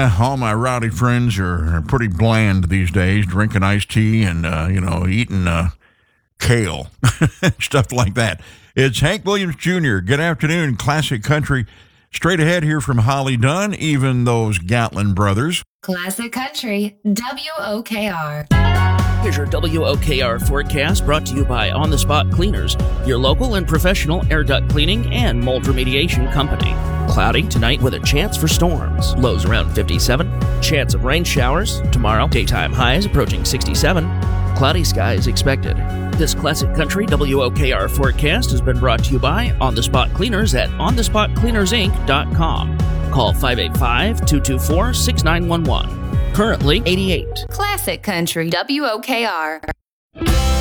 All my rowdy friends are pretty bland these days, drinking iced tea and, eating kale, stuff like that. It's Hank Williams Jr. Good afternoon, Classic Country. Straight ahead here from Holly Dunn, even those Gatlin brothers. Classic Country, WOKR. Here's your WOKR forecast brought to you by On The Spot Cleaners, your local and professional air duct cleaning and mold remediation company. Cloudy tonight with a chance for storms. Lows around 57. Chance of rain showers. Tomorrow, daytime highs approaching 67. Cloudy skies expected. This Classic Country WOKR forecast has been brought to you by On The Spot Cleaners at onthespotcleanersinc.com. Call 585-224-6911. Currently 88. Classic Country, WOKR.